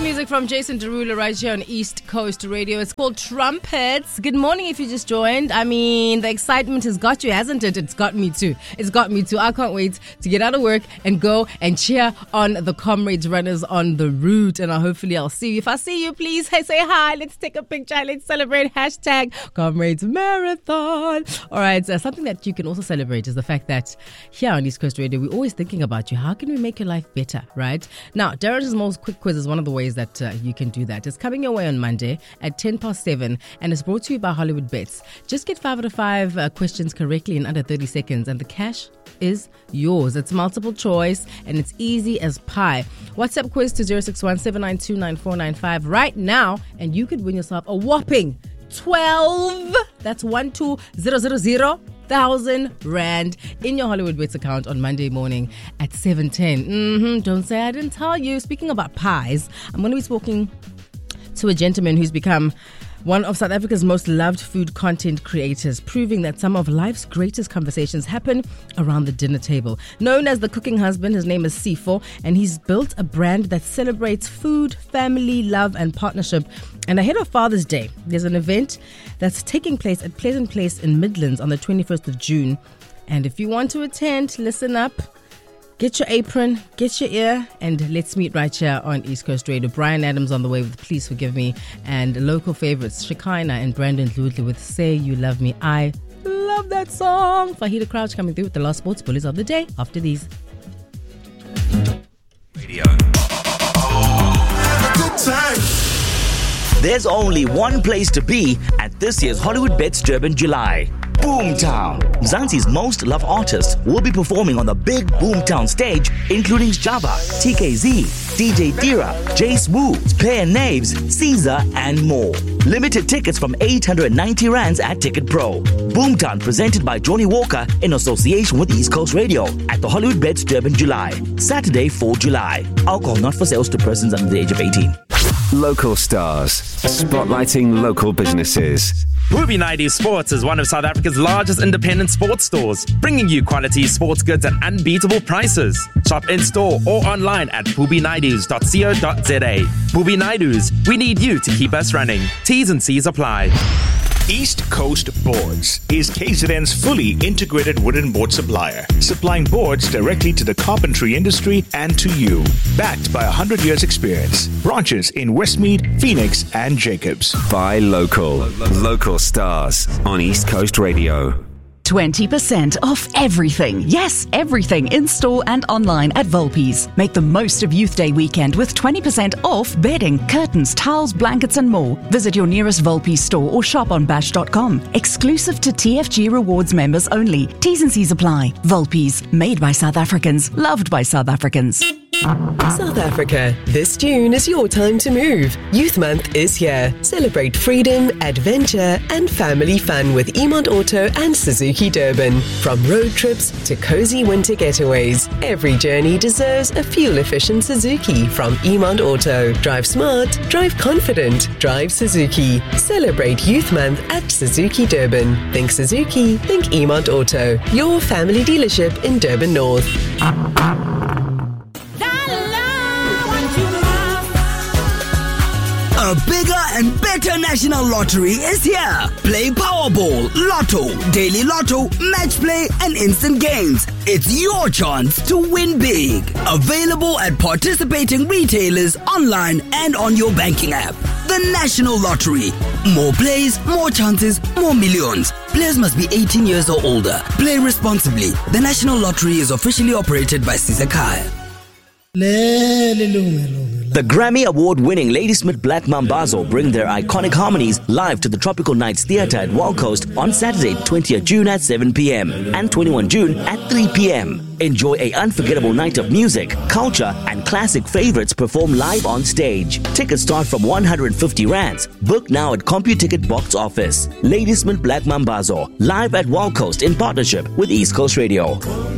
music from Jason Derulo right here on East Coast Radio. It's called Trumpets. Good morning if you just joined. I mean, the excitement has got you, hasn't it? It's got me too. I can't wait to get out of work and go and cheer on the comrades runners on the route. And hopefully I'll see you. If I see you, please say hi. Let's take a picture. Let's celebrate. Hashtag Comrades Marathon. All right. Something that you can also celebrate is the fact that here on East Coast Radio, we're always thinking about you. How can we make your life better, right? Now, Darren's Most Quick Quiz is one of the ways that you can do that. It's coming your way on Monday at 7:10 and it's brought to you by Hollywood Bets. Just get 5 out of 5 questions correctly in under 30 seconds and the cash is yours. It's multiple choice and it's easy as pie. WhatsApp quiz to 061-792-9495 right now and you could win yourself a whopping 12. That's 12000 Rand in your Hollywood Bets account on Monday morning at 7:10. Don't say I didn't tell you. Speaking about pies, I'm going to be speaking to a gentleman who's become one of South Africa's most loved food content creators, proving that some of life's greatest conversations happen around the dinner table. Known as the cooking husband, his name is Sifo, and he's built a brand that celebrates food, family, love, and partnership. And ahead of Father's Day, there's an event that's taking place at Pleasant Place in Midlands on the 21st of June. And if you want to attend, listen up. Get your apron, get your ear, and let's meet right here on East Coast Radio. Brian Adams on the way with Please Forgive Me, and local favorites, Shekinah and Brandon Ludley with Say You Love Me. I love that song. Fahida Crouch coming through with the last sports bullies of the day after these. Radio. Good time. There's only one place to be at this year's Hollywood Bets Durban July. Boomtown. Mzansi's most loved artists will be performing on the big Boomtown stage, including Jabba, TKZ, DJ Dira, Jace Wu, Player Naves, Caesar, and more. Limited tickets from 890 Rands at Ticket Pro. Boomtown presented by Johnny Walker in association with East Coast Radio at the Hollywood Bets Durban July. Saturday, 4 July. Alcohol not for sales to persons under the age of 18. Local stars, spotlighting local businesses. Booby Naidu Sports is one of South Africa's largest independent sports stores, bringing you quality sports goods at unbeatable prices. Shop in-store or online at boobynaidus.co.za. Booby Naidus, we need you to keep us running. T's and C's apply. East Coast Boards is KZN's fully integrated wooden board supplier, supplying boards directly to the carpentry industry and to you. Backed by 100 years experience. Branches in Westmead, Phoenix, and Jacobs. Buy local. Local stars on East Coast Radio. 20% off everything. Yes, everything in store and online at Volpi's. Make the most of Youth Day weekend with 20% off bedding, curtains, towels, blankets and more. Visit your nearest Volpi's store or shop on bash.com. Exclusive to TFG Rewards members only. T's and C's apply. Volpi's, made by South Africans, loved by South Africans. South Africa, this June is your time to move. Youth Month is here. Celebrate freedom, adventure and family fun with Emont Auto and Suzuki Durban. From road trips to cozy winter getaways, every journey deserves a fuel-efficient Suzuki from Emont Auto. Drive smart, drive confident, drive Suzuki. Celebrate Youth Month at Suzuki Durban. Think Suzuki, think Emont Auto. Your family dealership in Durban North. A bigger and better national lottery is here. Play Powerball, Lotto, Daily Lotto, Match Play, and Instant Games. It's your chance to win big. Available at participating retailers, online, and on your banking app. The National Lottery. More plays, more chances, more millions. Players must be 18 years or older. Play responsibly. The National Lottery is officially operated by Sizakai. The Grammy Award-winning Ladysmith Black Mambazo bring their iconic harmonies live to the Tropical Nights Theatre at Wild Coast on Saturday, 20th June at 7 p.m. and 21 June at 3 p.m. Enjoy an unforgettable night of music, culture, and classic favorites performed live on stage. Tickets start from 150 Rands. Book now at CompuTicket box office. Ladysmith Black Mambazo, live at Wild Coast in partnership with East Coast Radio.